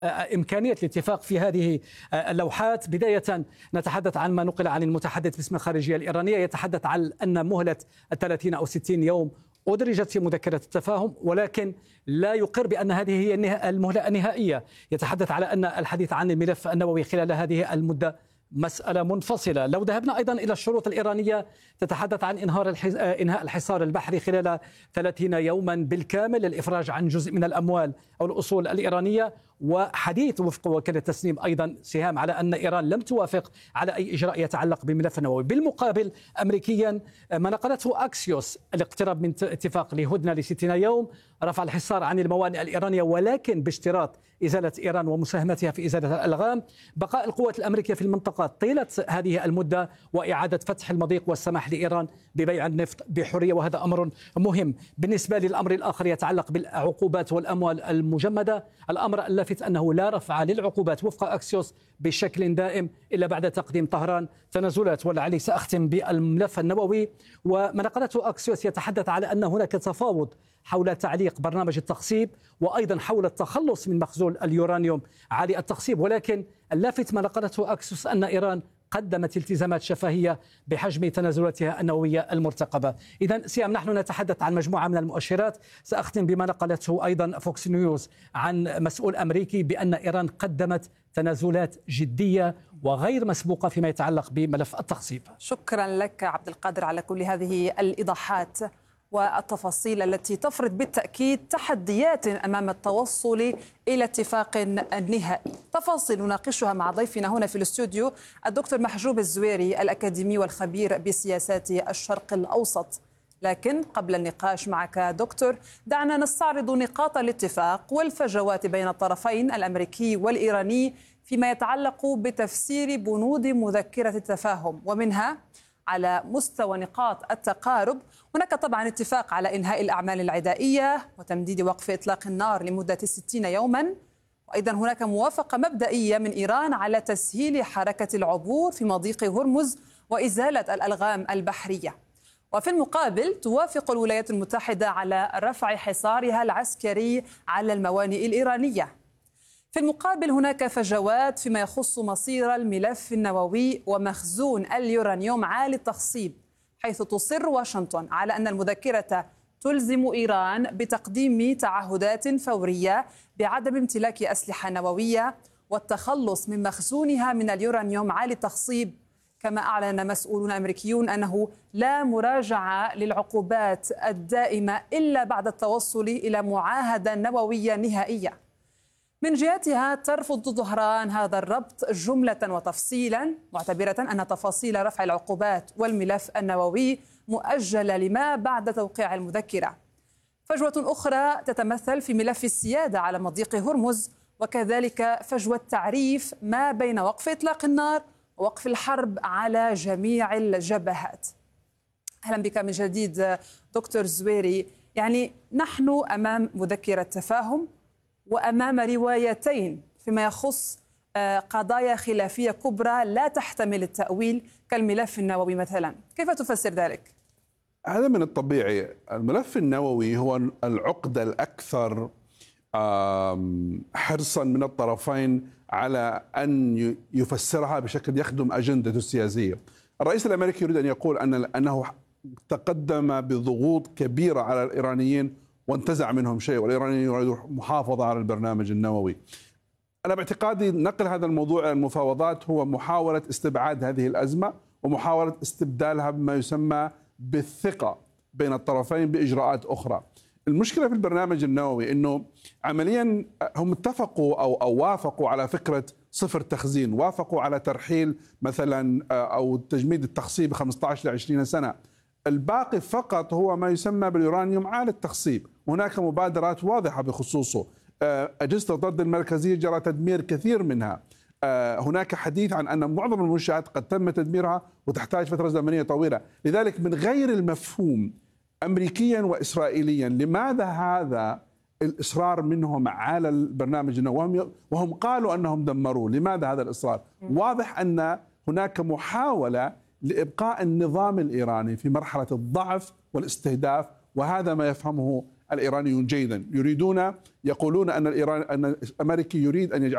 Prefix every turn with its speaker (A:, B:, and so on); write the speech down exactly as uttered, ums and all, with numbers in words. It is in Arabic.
A: إمكانية الاتفاق في هذه اللوحات. بداية نتحدث عن ما نقل عن المتحدث باسم الخارجية الإيرانية، يتحدث عن أن مهلة ثلاثين أو ستين يوم أدرجت في مذكرة التفاهم، ولكن لا يقر بأن هذه هي المهلة النهائية. يتحدث على أن الحديث عن الملف النووي خلال هذه المدة مسألة منفصلة. لو ذهبنا أيضا إلى الشروط الإيرانية، تتحدث عن إنهار إنهاء الحصار البحري خلال ثلاثين يوما بالكامل، الإفراج عن جزء من الأموال أو الأصول الإيرانية، وحديث وفق وكالة تسنيم أيضا سهام على أن إيران لم توافق على أي إجراء يتعلق بالملف النووي. بالمقابل أمريكيا ما نقلته أكسيوس الاقتراب من اتفاق لهدنة لستين يوم، رفع الحصار عن الموانئ الإيرانية ولكن باشتراط إزالة إيران ومساهمتها في إزالة الألغام، بقاء القوات الأمريكية في المنطقة طيلة هذه المدة، وإعادة فتح المضيق والسماح لإيران ببيع النفط بحرية، وهذا أمر مهم. بالنسبة للأمر الآخر يتعلق بالعقوبات والأموال المجمدة، الأمر اللافت أنه لا رفع للعقوبات وفق أكسيوس بشكل دائم إلا بعد تقديم طهران تنازلات. ولعلي سأختم بالملف النووي، وما نقلته أكسيوس يتحدث على أن هناك تفاوض حول تعليق برنامج التخصيب، وأيضا حول التخلص من مخزون اليورانيوم عالي التخصيب، ولكن اللافت ما نقلته أكسيوس أن إيران قدمت التزامات شفهية بحجم تنازلاتها النووية المرتقبة. إذن سيام، نحن نتحدث عن مجموعة من المؤشرات. سأختم بما نقلته أيضا فوكس نيوز عن مسؤول أمريكي بأن إيران قدمت تنازلات جدية وغير مسبوقة فيما يتعلق بملف التخصيب.
B: شكرا لك عبد القادر على كل هذه الإيضاحات والتفاصيل التي تفرض بالتأكيد تحديات أمام التوصل إلى اتفاق نهائي. تفاصيل نناقشها مع ضيفنا هنا في الاستوديو الدكتور محجوب الزويري، الأكاديمي والخبير بسياسات الشرق الأوسط. لكن قبل النقاش معك دكتور، دعنا نستعرض نقاط الاتفاق والفجوات بين الطرفين الأمريكي والإيراني فيما يتعلق بتفسير بنود مذكرة التفاهم، ومنها على مستوى نقاط التقارب. هناك طبعا اتفاق على إنهاء الأعمال العدائية وتمديد وقف إطلاق النار لمدة ستين يوما، وأيضا هناك موافقة مبدئية من إيران على تسهيل حركة العبور في مضيق هرمز وإزالة الألغام البحرية. وفي المقابل توافق الولايات المتحدة على رفع حصارها العسكري على الموانئ الإيرانية. في المقابل هناك فجوات فيما يخص مصير الملف النووي ومخزون اليورانيوم عالي التخصيب، حيث تصر واشنطن على أن المذكرة تلزم إيران بتقديم تعهدات فورية بعدم امتلاك أسلحة نووية والتخلص من مخزونها من اليورانيوم عالي التخصيب. كما أعلن مسؤولون أمريكيون أنه لا مراجعة للعقوبات الدائمة إلا بعد التوصل إلى معاهدة نووية نهائية. من جهتها ترفض طهران هذا الربط جملة وتفصيلا، معتبرة أن تفاصيل رفع العقوبات والملف النووي مؤجلة لما بعد توقيع المذكرة. فجوة أخرى تتمثل في ملف السيادة على مضيق هرمز، وكذلك فجوة تعريف ما بين وقف إطلاق النار ووقف الحرب على جميع الجبهات. أهلا بك من جديد دكتور زويري. يعني نحن أمام مذكرة تفاهم وأمام روايتين فيما يخص قضايا خلافية كبرى لا تحتمل التأويل كالملف النووي مثلا، كيف تفسر ذلك؟
C: هذا من الطبيعي. الملف النووي هو العقدة الأكثر حرصا من الطرفين على أن يفسرها بشكل يخدم أجندته السياسية. الرئيس الأمريكي يريد أن يقول أن أنه تقدم بضغوط كبيرة على الإيرانيين وانتزع منهم شيء، والإيرانيين يريدون محافظة على البرنامج النووي. أنا باعتقادي نقل هذا الموضوع إلى المفاوضات هو محاولة استبعاد هذه الأزمة ومحاولة استبدالها بما يسمى بالثقة بين الطرفين بإجراءات أخرى. المشكلة في البرنامج النووي أنه عمليا هم اتفقوا أو, أو وافقوا على فكرة صفر تخزين، وافقوا على ترحيل مثلا أو تجميد التخصيب خمسة عشر إلى عشرين سنة. الباقي فقط هو ما يسمى باليورانيوم عالي التخصيب. هناك مبادرات واضحة بخصوصه. أجهزة الضد المركزية جرى تدمير كثير منها. هناك حديث عن أن معظم المنشآت قد تم تدميرها وتحتاج فترة زمنية طويلة. لذلك من غير المفهوم أمريكيا وإسرائيليا لماذا هذا الإصرار منهم على البرنامج النووي وهم قالوا أنهم دمروه؟ لماذا هذا الإصرار؟ واضح أن هناك محاولة لإبقاء النظام الإيراني في مرحلة الضعف والاستهداف، وهذا ما يفهمه الإيرانيون جيدا. يريدون يقولون أن الإيران أن الأمريكي يريد أن يجعل